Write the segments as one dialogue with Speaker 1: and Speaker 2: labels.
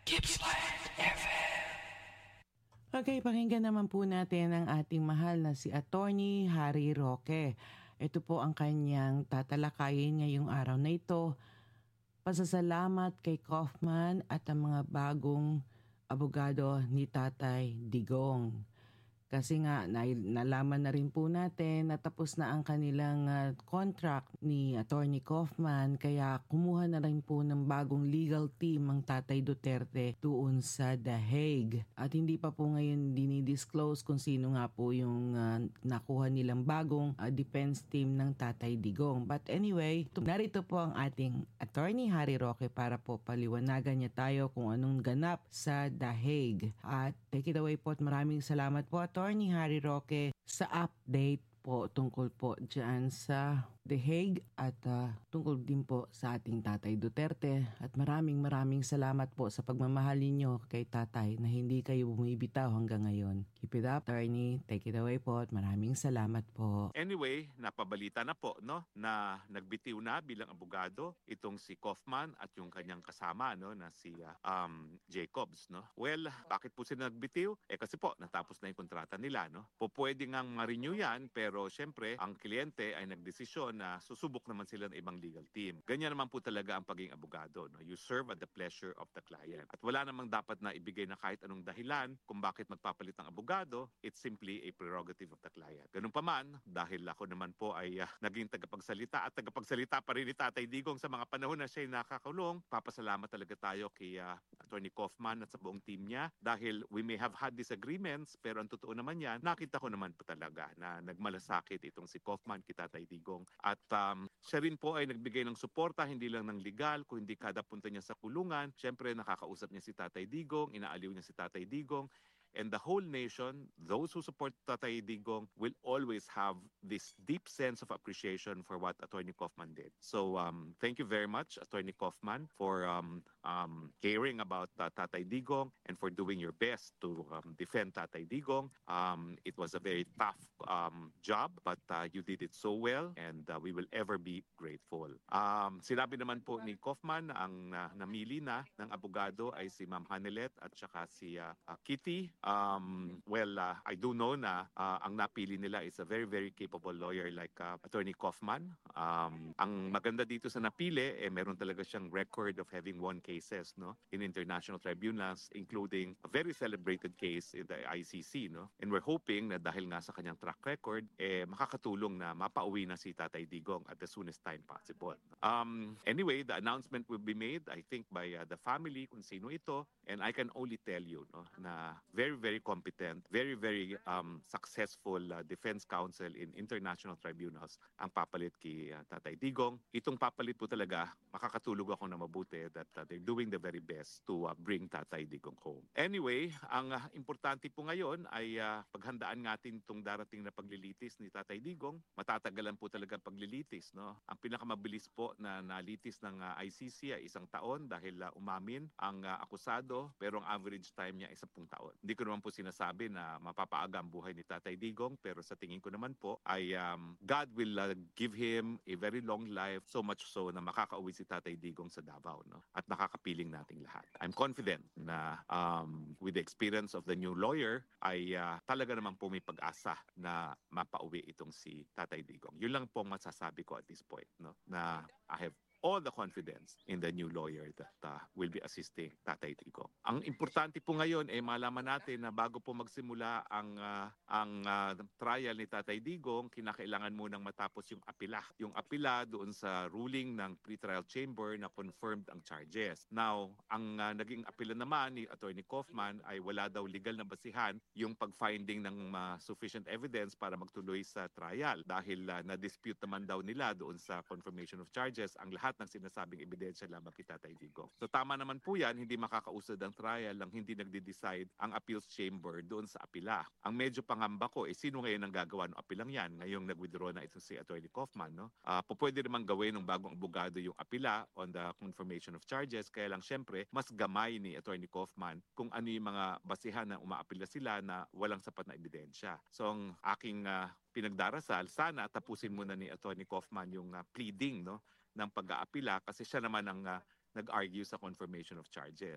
Speaker 1: Gippsland FM.
Speaker 2: Okay, pakinggan naman po natin ang ating mahal na si Attorney Harry Roque. Ito po ang kanyang tatalakayin ngayong araw na ito. Pasasalamat kay Kaufman at ang mga bagong abogado ni Tatay Digong. Kasi nga, nalaman na rin po natin na tapos na ang kanilang contract ni Attorney Kaufman, kaya kumuha na rin po ng bagong legal team ang Tatay Duterte doon sa The Hague. At hindi pa po ngayon dinidisclose kung sino nga po yung nakuha nilang bagong defense team ng Tatay Digong. But anyway, narito po ang ating Attorney Harry Roque para po paliwanagan niya tayo kung anong ganap sa The Hague. At take it away po at maraming salamat po Attorney Harry Roque sa update po tungkol po dyan sa The Hague at tungkol din po sa ating Tatay Duterte. At maraming salamat po sa pagmamahal ninyo kay Tatay na hindi kayo bumibitaw hanggang ngayon. Keep it up, Attorney. Take it away po at maraming salamat po.
Speaker 3: Anyway, napabalita na po no na nagbitiw na bilang abogado itong si Kaufman at yung kanyang kasama no na si Jacobs no. Well, bakit po sila nagbitiw? Kasi po natapos na yung kontrata nila no. Pwede ngang ma-renew yan pero syempre ang kliyente ay nagdesisyon na susubok naman sila ng ibang legal team. Ganyan naman po talaga ang pagiging abogado no. You serve at the pleasure of the client. At wala namang dapat na ibigay na kahit anong dahilan kung bakit magpapalit ng abogado. It's simply a prerogative of the client. Ganun pa man, dahil ako naman po ay naging tagapagsalita at tagapagsalita pa rin ni Tatay Digong sa mga panahon na siya ay nakakulong, papasalamat talaga tayo kay Attorney Kaufman at sa buong team niya dahil we may have had disagreements pero ang totoo naman yan, nakita ko naman po talaga na nagmalasakit itong si Kaufman kay Tatay Digong at siya rin po ay nagbigay ng suporta hindi lang ng legal kundi kada punta niya sa kulungan. Siyempre nakakausap niya si Tatay Digong, inaaliw niya si Tatay Digong. And the whole nation, those who support Tatay Digong, will always have this deep sense of appreciation for what Attorney Kaufman did. So thank you very much, Attorney Kaufman, for caring about Tatay Digong and for doing your best to defend Tatay Digong. It was a very tough job, but you did it so well, and we will ever be grateful. Sinabi naman po ni Kaufman, ang namili na ng abogado ay si Ma'am Hanelet at saka si Kitty. I do know na ang napili nila is a very capable lawyer like Attorney Kaufman. Ang maganda dito sa napili, meron talaga siyang record of having won cases no, in international tribunals, including a very celebrated case in the ICC. No? And we're hoping na dahil nga sa kanyang track record, makakatulong na mapauwi na si Tatay Digong at the soonest time possible. Anyway, the announcement will be made, I think, by the family kung sino ito. And I can only tell you no, na very competent, very successful defense counsel in international tribunals ang papalit kay Tatay Digong. Itong papalit po talaga, makakatulog ako na mabuti that they're doing the very best to bring Tatay Digong home. Anyway, ang importante po ngayon ay paghandaan natin itong darating na paglilitis ni Tatay Digong. Matatagalan po talaga paglilitis. No? Ang pinakamabilis po na nalitis ng ICC ay 1 taon dahil umamin ang akusado pero ang average time niya ay 10 taon. Hindi ko naman po sinasabi na mapapaaga ang buhay ni Tatay Digong pero sa tingin ko naman po ay God will give him a very long life, so much so na makakauwi si Tatay Digong sa Davao no? At nakakapiling nating lahat. I'm confident na with the experience of the new lawyer ay talaga naman po may pag-asa na mapauwi itong si Tatay Digong. Yun lang po masasabi ko at this point no? Na I have all the confidence in the new lawyer that will be assisting Tatay Digong. Ang importante po ngayon ay malaman natin na bago po magsimula ang trial ni Tatay Digong, kinakailangan munang matapos yung apila. Yung apila doon sa ruling ng pretrial chamber na confirmed ang charges. Now, ang naging apila naman ni Attorney Kaufman ay wala daw legal na basihan yung pag-finding ng sufficient evidence para magtuloy sa trial dahil na-dispute naman daw nila doon sa confirmation of charges ang lahat ng sinasabing ebidensya lamang kay Tatay Digong. So tama naman po yan, hindi makakausad ang trial lang hindi nagde-decide ang appeals chamber doon sa apila. Ang medyo pangamba ko, sino ngayon ang gagawa ng apilang yan? Ngayong nag-withdraw na ito si Attorney Kaufman. No? Pwede naman gawin ng bagong abogado yung apila on the confirmation of charges, kaya lang syempre, mas gamay ni Attorney Kaufman kung ano yung mga basihan na umaapila sila na walang sapat na ebidensya. So ang aking pinagdarasal, sana tapusin muna ni Attorney Kaufman yung pleading no, ng pag-aapila kasi siya naman ang nag-argue sa confirmation of charges.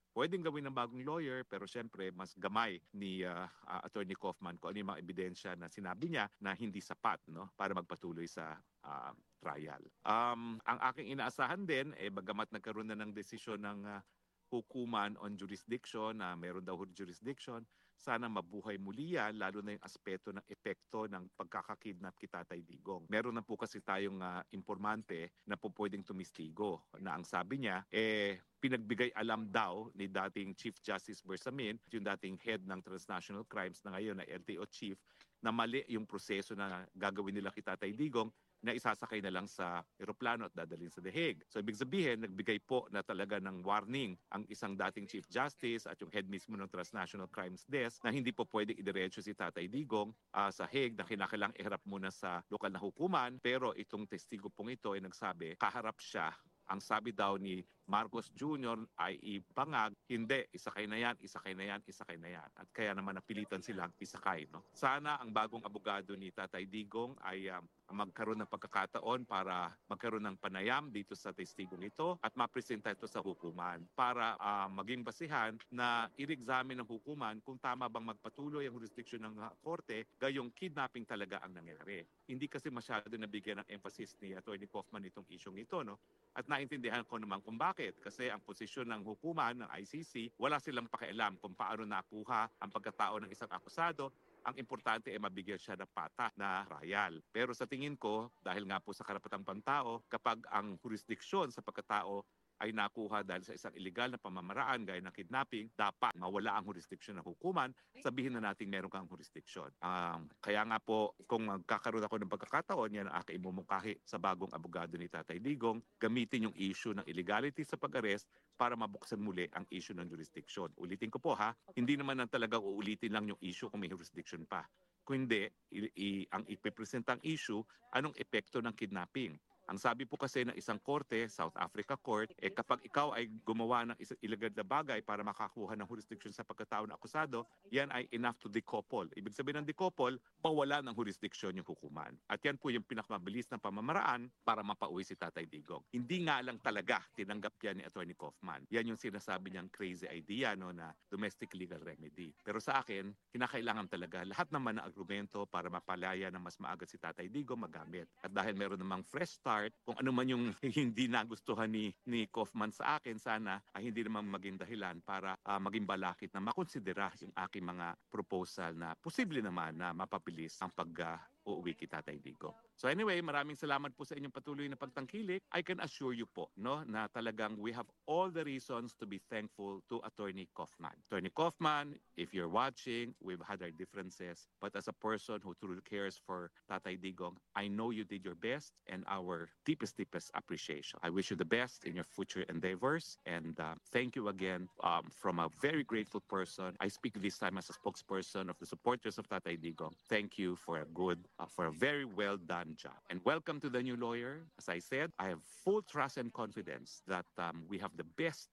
Speaker 3: pwedeng gawin ng bagong lawyer pero syempre mas gamay ni Attorney Kaufman kung ano yung mga ebidensya na sinabi niya na hindi sapat, no, para magpatuloy sa trial. Ang aking inaasahan din, bagamat nagkaroon na ng desisyon ng hukuman on jurisdiction, na meron daw jurisdiction, sana mabuhay muli yan, lalo na yung aspeto ng epekto ng pagkakakidnap kay Tatay Digong. Meron na po kasi tayong informante na po pwedeng tumistigo na ang sabi niya, pinagbigay alam daw ni dating Chief Justice Bersamin, yung dating head ng Transnational Crimes na ngayon na LTO Chief, na mali yung proseso na gagawin nila kay Tatay Digong, na isasakay na lang sa eroplano at dadalhin sa The Hague. So ibig sabihin, nagbigay po na talaga ng warning ang isang dating Chief Justice at yung head mismo ng Transnational Crimes Desk na hindi po pwede idiretso si Tatay Digong sa Hague, na kinakailangang iharap muna sa lokal na hukuman. Pero itong testigo pong ito ay nagsabi, kaharap siya. Ang sabi daw ni Marcos Jr. ay ibangag, hindi, isakay na yan, isakay na yan, isakay na yan. At kaya naman napilitan silang isakay. No? Sana ang bagong abogado ni Tatay Digong ay magkaroon ng pagkakataon para magkaroon ng panayam dito sa testigong ito at mapresenta ito sa hukuman para maging basihan na i-examine ng hukuman kung tama bang magpatuloy ang jurisdiction ng korte gayong kidnapping talaga ang nangyari. Hindi kasi masyado nabigyan ng emphasis ni Atty. Kaufman itong isyong ito, no? At naintindihan ko naman kung bakit. Kasi ang posisyon ng hukuman, ng ICC, wala silang pakialam kung paano nakuha ang pagkatao ng isang akusado. Ang importante ay mabigyan siya ng patas na trial. Pero sa tingin ko, dahil nga po sa karapatang pantao, kapag ang jurisdiksyon sa pagkatao ay nakuha dahil sa isang illegal na pamamaraan gaya ng kidnapping, dapat mawala ang jurisdiction ng hukuman, sabihin na natin meron kang jurisdiction. Kaya nga po, kung magkakaroon ako ng pagkakataon, yan ang aking imumukahi sa bagong abogado ni Tatay Digong, gamitin yung issue ng illegality sa pag-arrest para mabuksan muli ang issue ng jurisdiction. Ulitin ko po hindi naman talaga uulitin lang yung issue kung may jurisdiction pa. Kung hindi, ang ipipresent ang issue, anong epekto ng kidnapping. Ang sabi po kasi ng isang korte, South Africa Court, kapag ikaw ay gumawa ng isang illegal na bagay para makakuha ng jurisdiction sa pagkatao ng akusado, yan ay enough to decouple. Ibig sabihin ng decouple, mawala ng jurisdiction yung hukuman. At yan po yung pinakamabilis na pamamaraan para mapauwi si Tatay Digong. Hindi nga lang talaga tinanggap yan ni Atty. Kaufman. Yan yung sinasabi niyang crazy idea, no, na domestic legal remedy. Pero sa akin, kinakailangan talaga lahat naman ng argumento para mapalaya ng mas maaga si Tatay Digong magamit. At dahil meron namang fresh start, kung ano man yung hindi nagustuhan ni Kaufman sa akin, sana ay hindi naman maging dahilan para maging balakid na makonsidera yung aking mga proposal na posible naman na mapabilis ang pag-uuwi kay Tatay Digong. So anyway, maraming salamat po sa inyong patuloy na pagtangkilik. I can assure you po, no, na talagang we have all the reasons to be thankful to Atty. Kaufman. Atty. Kaufman, if you're watching, we've had our differences, but as a person who truly cares for Tatay Digong, I know you did your best, and our deepest appreciation. I wish you the best in your future endeavors, and thank you again from a very grateful person. I speak this time as a spokesperson of the supporters of Tatay Digong. Thank you for a very well done job. And welcome to the new lawyer. As I said, I have full trust and confidence that we have the best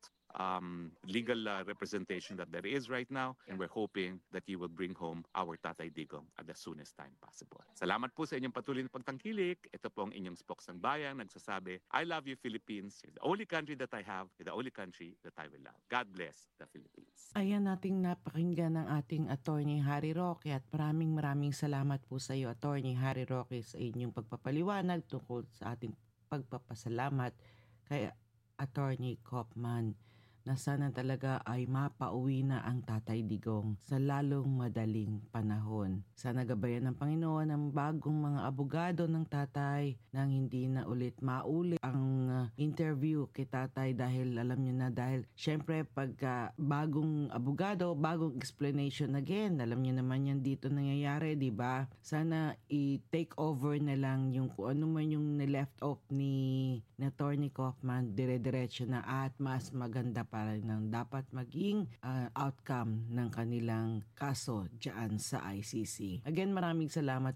Speaker 3: legal representation that there is right now, and we're hoping that you will bring home our Tatay Digong at the soonest time possible. Salamat po sa inyong patuloy na pagtangkilik. Ito po ang inyong Spoksang Bayan nagsasabi, I love you, Philippines. You're the only country that I have. You're the only country that I will love. God bless the Philippines.
Speaker 2: Ayan nating napakinggan ng ating Attorney Harry Roque, at maraming salamat po sa iyo, Attorney Harry Roque, sa inyong pagpapaliwanag tungkol sa ating pagpapasalamat kay Attorney Kaufman, na sana talaga ay mapauwi na ang Tatay Digong sa lalong madaling panahon. Sana gabayan ng Panginoon ang bagong mga abogado ng tatay nang hindi na ulit maulit ang interview kay tatay, dahil alam niyo na, dahil syempre pag bagong abogado, bagong explanation again, alam niyo naman yan dito nangyayari, di ba? Sana i-take over na lang yung kung ano man yung left off ni Attorney Kaufman, dire-diretso na, at mas maganda para ng dapat maging outcome ng kanilang kaso dyan sa ICC. Again, maraming salamat po,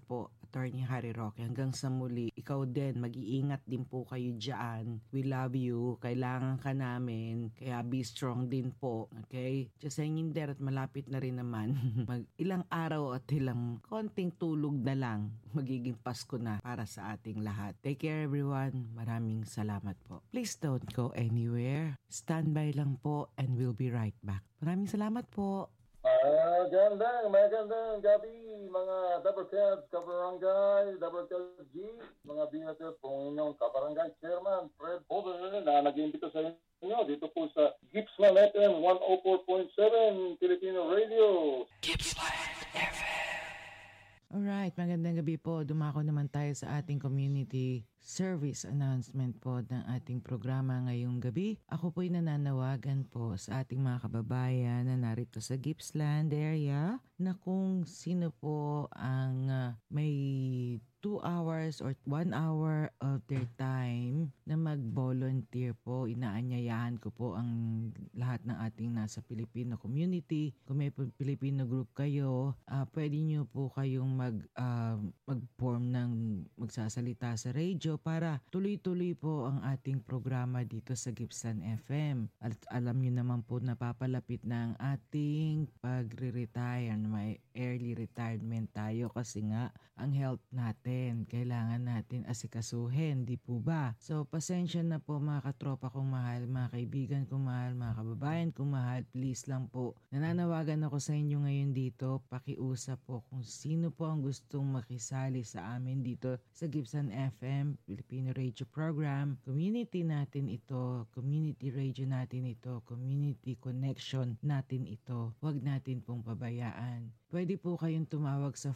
Speaker 2: Attorney Harry Roque. Hanggang sa muli, ikaw din, mag-iingat din po kayo dyan. We love you. Kailangan ka namin. Kaya be strong din po. Okay? Just hanging there at malapit na rin naman. Ilang araw at ilang konting tulog na lang. Magiging Pasko na para sa ating lahat. Take care everyone. Maraming salamat po. Please don't go anywhere. Stand by lang po and we'll be right back. Maraming salamat po.
Speaker 4: Magandang gabi mga Double Cabs, Kabarangay, Double Cabs G, mga binatid po inyong Kabarangay Chairman Fred Hover na nag-imbita sa inyo dito po sa Gippsland FM 104.7 Filipino Radio.
Speaker 1: Gippsland FM.
Speaker 2: Alright, magandang gabi po. Dumako naman tayo sa ating community service announcement po ng ating programa ngayong gabi. Ako po'y nananawagan po sa ating mga kababayan na narito sa Gippsland area na kung sino po ang may 2 hours or 1 hour of their time na mag-volunteer po. Inaanyayahan ko po ang lahat ng ating nasa Filipino community. Kung may Filipino group kayo, pwede nyo po kayong mag-form ng magsasalita sa radio para tuloy-tuloy po ang ating programa dito sa Gippsland FM. At alam nyo naman po napapalapit na ang ating pagre-retire. May early retirement tayo kasi nga ang health natin, kailangan natin asikasuhin, di po ba? So, pasensya na po mga katropa kong mahal, mga kaibigan kong mahal, mga kababayan kong mahal, please lang po. Nananawagan ako sa inyo ngayon dito, pakiusap po kung sino po ang gustong makisali sa amin dito sa Gippsland FM, Filipino Radio Program. Community natin ito, community radio natin ito, community connection natin ito. Huwag natin pong pabayaan. Pwede po kayong tumawag sa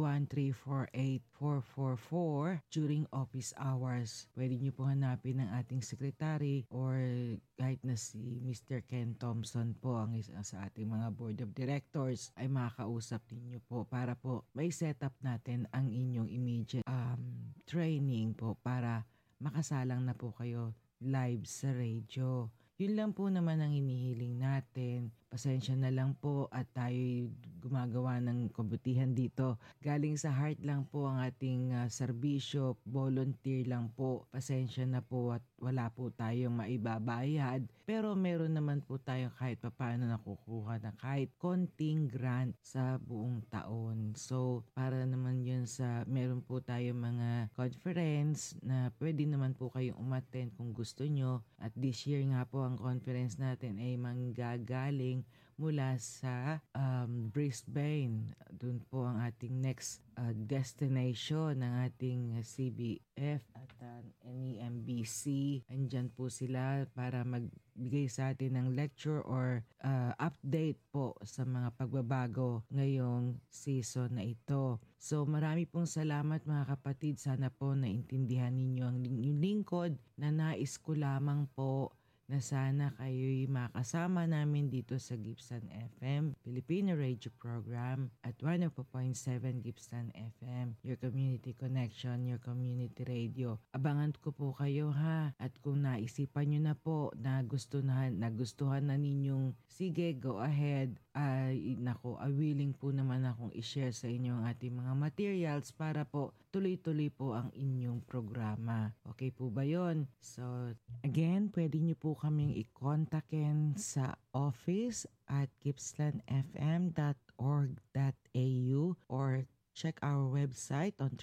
Speaker 2: 513484444 during office hours. Pwede nyo po hanapin ang ating secretary or kahit na si Mr. Ken Thompson po ang isa sa ating mga board of directors ay makakausap ninyo po para po may setup natin ang inyong immediate training po para makasalang na po kayo live sa radio. Yun lang po naman ang hinihiling natin. Pasensya na lang po at tayo gumagawa ng kabutihan dito. Galing sa heart lang po ang ating serbisyo, volunteer lang po. Pasensya na po at wala po tayong maibabayad. Pero meron naman po tayo kahit paano nakukuha na kahit konting grant sa buong taon. So para naman yun sa meron po tayong mga conference na pwede naman po kayong umattend kung gusto nyo. At this year nga po ang conference natin ay manggagaling mula sa Brisbane. Doon po ang ating next destination ng ating CBF at NEMBC. Andyan po sila para magbigay sa atin ng lecture or update po sa mga pagbabago ngayong season na ito. So marami pong salamat mga kapatid. Sana po naintindihan ninyo ang inyong lingkod na nais ko lamang po na sana kayo'y makasama namin dito sa Gippsland FM, Filipino Radio Program at 104.7 Gippsland FM, your community connection, your community radio. Abangan ko po kayo ha, at kung naisipan nyo na po na nagustuhan na ninyong sige, go ahead. Willing po naman akong i-share sa inyo ang ating mga materials para po tuloy-tuloy po ang inyong programa. Okay po ba yon? So, again, pwede nyo po kaming i-contactin sa office at gippslandfm.org.au or check our website on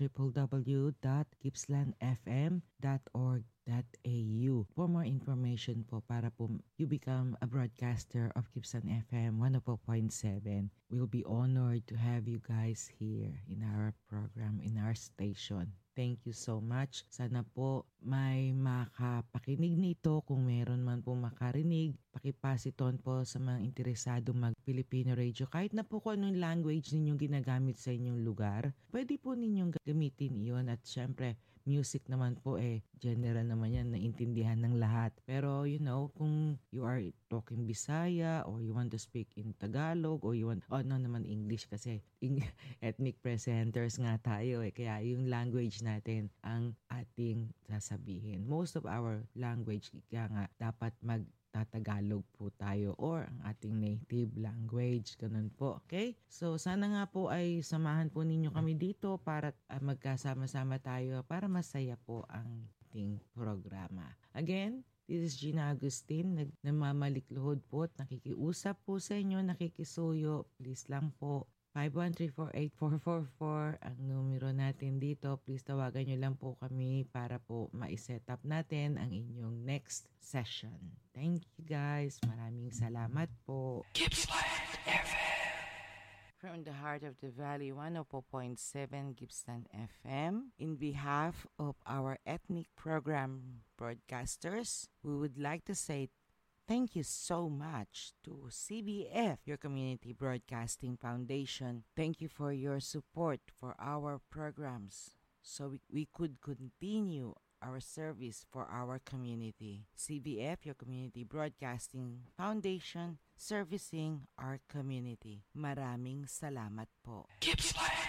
Speaker 2: www.gippslandfm.org.au for more information po para po you become a broadcaster of Gippsland FM 104.7. We'll be honored to have you guys here in our program, in our station. Thank you so much. Sana po may makapakinig nito. Kung meron man po makarinig, pakipass it on po sa mga interesado mag-Filipino radio. Kahit na po kung anong language ninyong ginagamit sa inyong lugar, pwede po ninyong gamitin iyon. At syempre, music naman po general naman yan, naintindihan ng lahat. Pero kung you are talking Bisaya or you want to speak in Tagalog or you want, naman English kasi ethnic presenters nga tayo kaya yung language natin ang ating sasabihin. Most of our language kaya nga dapat magtatagalog po tayo or ang ating native language. Ganun po. Okay? So sana nga po ay samahan po ninyo kami dito para magkasama-sama tayo para masaya po ang ating programa. Again, this is Gina Agustin, namamalikluhod po at nakikiusap po sa inyo, nakikisuyo. Please lang po, 513-48444 ang numero natin dito. Please tawagan nyo lang po kami para po ma-set up natin ang inyong next session. Thank you guys. Maraming salamat po.
Speaker 1: Gippsland FM.
Speaker 2: From the heart of the valley, 104.7 Gippsland FM. In behalf of our ethnic program broadcasters, we would like to say thank you so much to CBF, your Community Broadcasting Foundation. Thank you for your support for our programs so we could continue our service for our community. CBF, your Community Broadcasting Foundation, servicing our community. Maraming salamat po.
Speaker 1: Gippsland.